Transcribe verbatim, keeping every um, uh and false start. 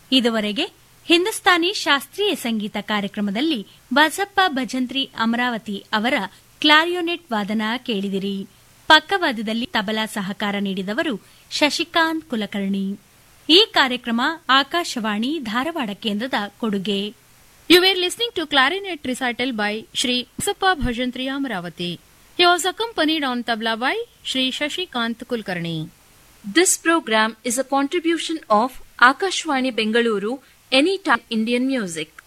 ಇದುವರೆಗೆ ಹಿಂದೂಸ್ತಾನಿ ಶಾಸ್ತ್ರೀಯ ಸಂಗೀತ ಕಾರ್ಯಕ್ರಮದಲ್ಲಿ ಬಸಪ್ಪ ಭಜಂತ್ರಿ ಅಮರಾವತಿ ಅವರ ಕ್ಲಾರಿಯೋನೆಟ್ ವಾದನ ಕೇಳಿದಿರಿ. ಪಕ್ಕವಾದ್ಯದಲ್ಲಿ ತಬಲಾ ಸಹಕಾರ ನೀಡಿದವರು ಶಶಿಕಾಂತ್ ಕುಲಕರ್ಣಿ. ಈ ಕಾರ್ಯಕ್ರಮ ಆಕಾಶವಾಣಿ ಧಾರವಾಡ ಕೇಂದ್ರದ ಕೊಡುಗೆ. You were listening to clarinet recital by Shri Basappa Bhajantri Amravati. He was accompanied on tabla by Shri Shashikant Kulkarni. This program is a contribution of Akashvani Bengaluru, Anytime Indian Music.